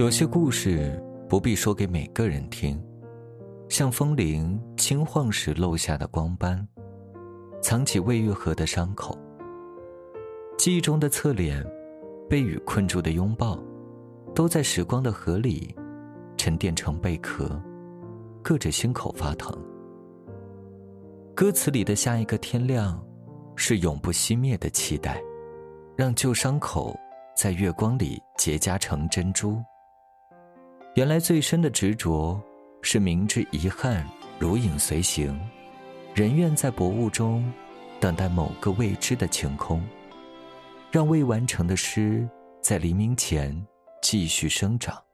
有些故事不必说给每个人听，像风铃轻晃时漏下的光斑，藏起未愈合的伤口。记忆中的侧脸，被雨困住的拥抱，都在时光的河里沉淀成贝壳，硌着心口发疼。歌词里的下一个天亮，是永不熄灭的期待，让旧伤口在月光里结痂成珍珠。原来最深的执着，是明知遗憾如影随形，仍愿在薄雾中等待某个未知的晴空，让未完成的诗在黎明前继续生长。